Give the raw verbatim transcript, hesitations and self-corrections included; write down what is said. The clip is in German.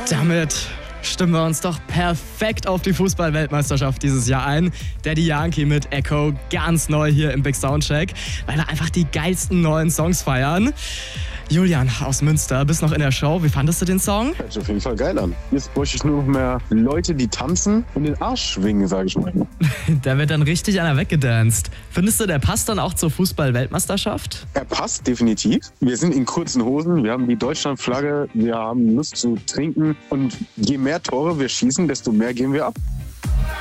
Damit stimmen wir uns doch perfekt auf die Fußball-Weltmeisterschaft dieses Jahr ein. Daddy Yankee mit Echo, ganz neu hier im Big Soundcheck, weil wir einfach die geilsten neuen Songs feiern. Julian aus Münster, bist noch in der Show. Wie fandest du den Song? Hört sich auf jeden Fall geil an. Jetzt bräuchte ich nur noch mehr Leute, die tanzen und den Arsch schwingen, sage ich mal. Der wird dann richtig einer weggedanced. Findest du, der passt dann auch zur Fußball-Weltmeisterschaft? Er passt definitiv. Wir sind in kurzen Hosen, wir haben die Deutschlandflagge, wir haben Lust zu trinken und je mehr Tore wir schießen, desto mehr gehen wir ab.